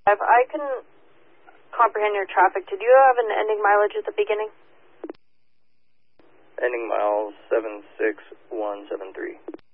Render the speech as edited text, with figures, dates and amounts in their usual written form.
If I can comprehend your traffic, did you have an ending mileage at the beginning? Ending miles 76173.